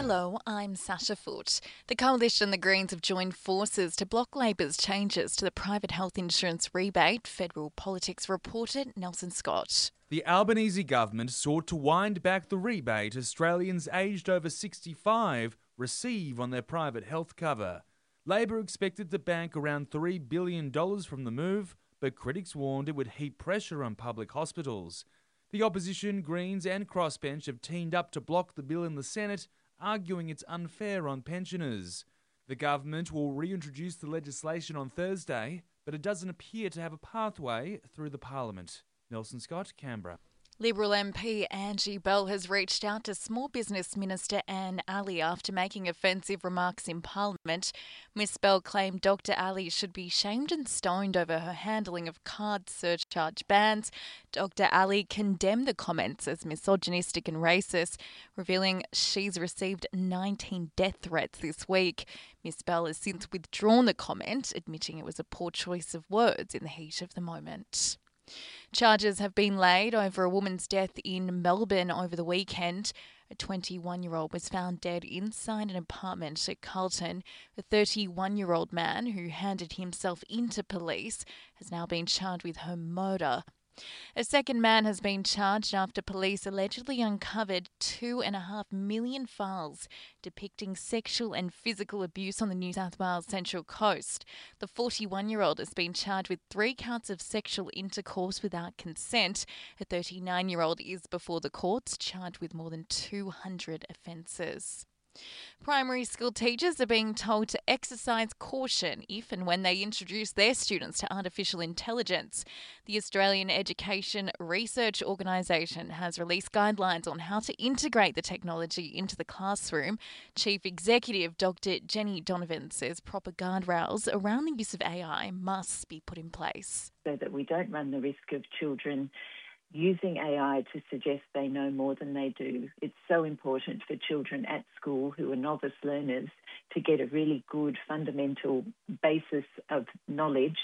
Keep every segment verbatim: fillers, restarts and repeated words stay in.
Hello, I'm Sasha Foote. The Coalition and the Greens have joined forces to block Labor's changes to the private health insurance rebate, Federal Politics reporter Nelson Scott. The Albanese government sought to wind back the rebate Australians aged over sixty-five receive on their private health cover. Labor expected to bank around three billion dollars from the move, but critics warned it would heap pressure on public hospitals. The opposition, Greens and Crossbench have teamed up to block the bill in the Senate, arguing it's unfair on pensioners. The government will reintroduce the legislation on Thursday, but it doesn't appear to have a pathway through the Parliament. Nelson Scott, Canberra. Liberal M P Angie Bell has reached out to Small Business Minister Anne Ali after making offensive remarks in Parliament. Miss Bell claimed Doctor Ali should be shamed and stoned over her handling of card surcharge bans. Doctor Ali condemned the comments as misogynistic and racist, revealing she's received nineteen death threats this week. Miss Bell has since withdrawn the comment, admitting it was a poor choice of words in the heat of the moment. Charges have been laid over a woman's death in Melbourne over the weekend. A twenty-one-year-old was found dead inside an apartment at Carlton. A thirty-one-year-old man who handed himself into police has now been charged with her murder. A second man has been charged after police allegedly uncovered two and a half million files depicting sexual and physical abuse on the New South Wales Central Coast. The forty-one-year-old has been charged with three counts of sexual intercourse without consent. A thirty-nine-year-old is before the courts, charged with more than two hundred offences. Primary school teachers are being told to exercise caution if and when they introduce their students to artificial intelligence. The Australian Education Research Organisation has released guidelines on how to integrate the technology into the classroom. Chief Executive Doctor Jenny Donovan says proper guardrails around the use of A I must be put in place. So that we don't run the risk of children using A I to suggest they know more than they do. It's so important for children at school who are novice learners to get a really good fundamental basis of knowledge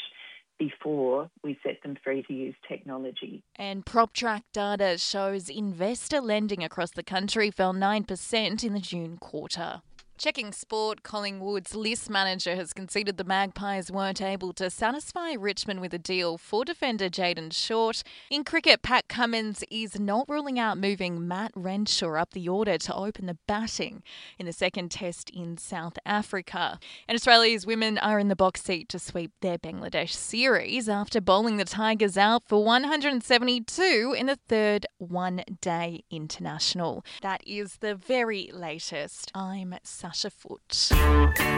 before we set them free to use technology. And PropTrack data shows investor lending across the country fell nine percent in the June quarter. Checking sport, Collingwood's list manager has conceded the Magpies weren't able to satisfy Richmond with a deal for defender Jayden Short. In cricket, Pat Cummins is not ruling out moving Matt Renshaw up the order to open the batting in the second test in South Africa. And Australia's women are in the box seat to sweep their Bangladesh series after bowling the Tigers out for one hundred seventy-two in the third one-day international. That is the very latest. I'm Sasha Foote.